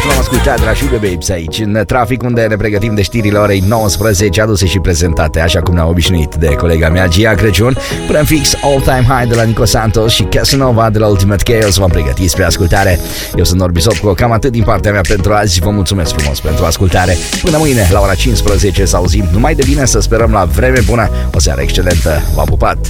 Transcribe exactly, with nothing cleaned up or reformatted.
Exact, l-am ascultat de la Sugar Babes aici, în trafic, unde ne pregătim de știrile orei nouăsprezece, aduse și prezentate, așa cum ne-a obișnuit, de colega mea, Gia Crăciun. Până în fix, All Time High de la Nico Santos și Casanova de la Ultimate Chaos v-am pregătit spre ascultare. Eu sunt Norbi Sopco, cam atât din partea mea pentru azi. Vă mulțumesc frumos pentru ascultare. Până mâine, la ora cincisprezece, să auzim numai de bine, să sperăm la vreme bună. O seară excelentă, v-am pupat!